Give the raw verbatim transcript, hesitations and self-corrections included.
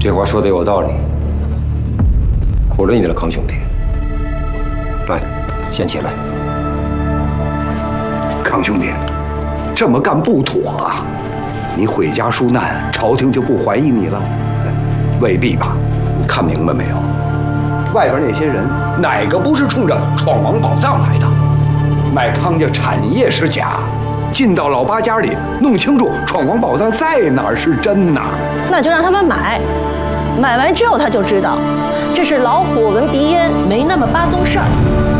这话说的有道理，苦了你了，康兄弟。来，先起来。 康兄弟，这么干不妥啊！你毁家纾难，朝廷就不怀疑你了？未必吧？你看明白没有？外边那些人哪个不是冲着闯王宝藏来的？卖康家产业是假，进到老八家里弄清楚闯王宝藏在哪儿是真呐。 那就让他们买，买完之后他就知道，这是老虎闻鼻烟，没那么八宗事儿。